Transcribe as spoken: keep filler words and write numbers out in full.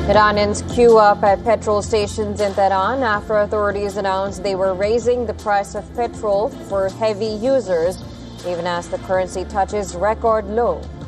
Iranians queue up at petrol stations in Tehran after authorities announced they were raising the price of petrol for heavy users, even as the currency touches record low.